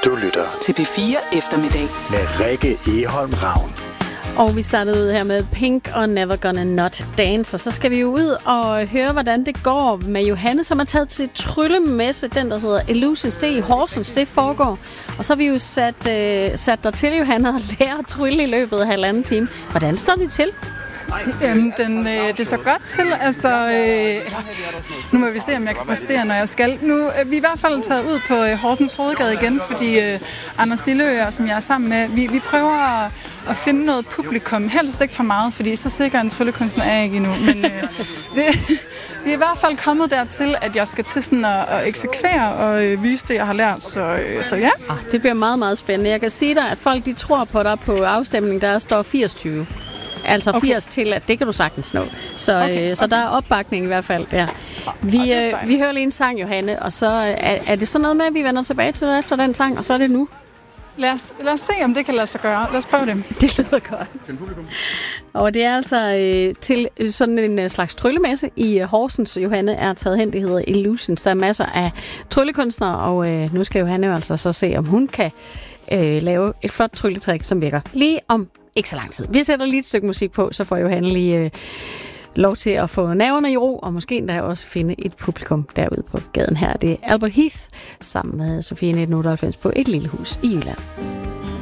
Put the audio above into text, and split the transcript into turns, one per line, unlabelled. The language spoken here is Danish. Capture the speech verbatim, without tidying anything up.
Du lytter
til P fire Eftermiddag
med Rikke Egholm Ravn.
Og vi startede ud her med Pink og Never Gonna Not Dance. Og så skal vi jo ud og høre, hvordan det går med Johanne, som er taget til tryllemesse, den der hedder Illusions. Det er i Horsens, det foregår. Og så har vi jo sat, øh, sat dig til, Johanne, og lære at trylle i løbet af halvanden time. Hvordan står det til?
Jamen, den, øh, det står godt til. Altså, øh, eller, nu må vi se, om jeg kan præstere, når jeg skal. Nu øh, vi er i hvert fald taget ud på øh, Horsens Hovedgade igen, fordi øh, Anders Lilleøer, som jeg er sammen med, vi, vi prøver at, at finde noget publikum. Helst ikke for meget, fordi så sikker en tryllekunstner er jeg ikke endnu. Men øh, det, vi er i hvert fald kommet dertil, at jeg skal til sådan at, at eksekvere og øh, vise det, jeg har lært. Så, øh, så ja.
Ah, det bliver meget, meget spændende. Jeg kan sige dig, at folk de tror på dig på afstemningen, der står firs tyve. Altså firs okay. til, at det kan du sagtens nå. Så, okay, okay. Øh, så der er opbakning i hvert fald der. Vi, øh, vi hører lige en sang, Johanne, og så er, er det sådan noget med, at vi vender tilbage til det efter den sang, og så er det nu.
Lad os, lad os se, om det kan lade sig gøre. Lad os prøve det.
Det lyder godt. Og det er altså øh, til sådan en øh, slags tryllemesse i øh, Horsens. Johanne er taget hen, det hedder Illusions. Der er masser af tryllekunstnere, og øh, nu skal Johanne jo altså så se, om hun kan øh, lave et flot trylletrik, som virker lige om ikke så lang tid. Vi sætter lige et stykke musik på, så får Johanne lige øh, lov til at få nerverne i ro, og måske endda også finde et publikum derude på gaden her. Det er Albert Heath sammen med Sofie nitten otteoghalvfems på Et Lille Hus i Jylland.